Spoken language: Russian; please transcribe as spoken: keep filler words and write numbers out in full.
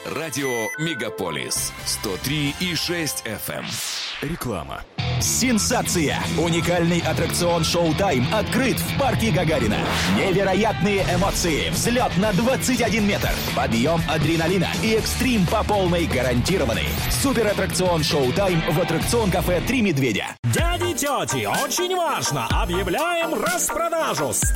Радио Мегаполис сто три и шесть эф эм. Реклама. Сенсация! Уникальный аттракцион «Шоу-тайм» открыт в парке Гагарина. Невероятные эмоции, взлет на двадцать один метр, подъем адреналина и экстрим по полной гарантированы. Супер-аттракцион «Шоу-тайм» в аттракцион-кафе «Три медведя». Дяди, тети, очень важно! Объявляем распродажу!